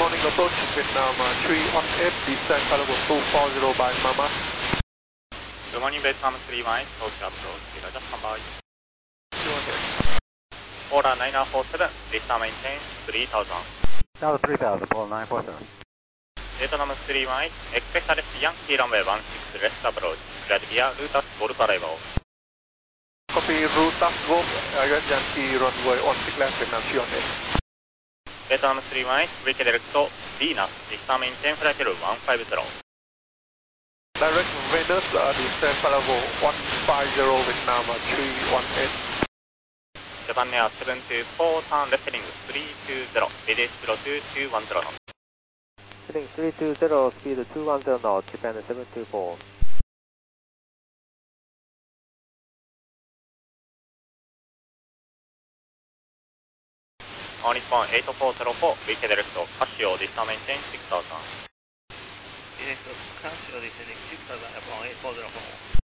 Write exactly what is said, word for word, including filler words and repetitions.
morning approach Vietnam uh, three one eight, descent level two four zero by Mama. Good morning Vietnam three one eight, Tokyo approach, just come by. Order nine nine four seven, Vista maintain three thousand. Tower three thousand, Paul nine four seven. Vietnam three one eight, expect a Yankee runway one six, rest approach, flight via Rutas Golf arrival. Copy Rutas Golf, I got Yankee runway one six left Vietnam three one eight. Vietnam three one eight, wicked direct to Venus, Vista maintain flight level one five zero. Direct Venus, uh, descent level one five zero Vietnam uh, three one eight. Japan Air seven two four, turn left heading three two zero, speed zero two two one zero knots. Heading three two zero, speed two one zero knots, Japan seven two four. On Nippon eight four zero four, wicked direct to Casio, Vista maintain six thousand. Direct to Casio, descending six thousand upon eight four zero four.